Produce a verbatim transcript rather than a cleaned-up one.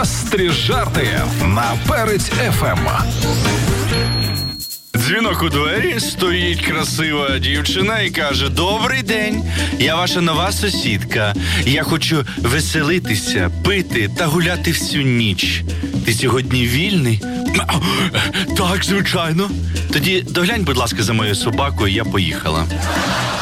Гострі жарти на Перець еф ем. Дзвінок у двері, стоїть красива дівчина і каже: «Добрий день, я ваша нова сусідка. Я хочу веселитися, пити та гуляти всю ніч. Ти сьогодні вільний?» «Так, звичайно». «Тоді доглянь, будь ласка, за моєю собакою, я поїхала».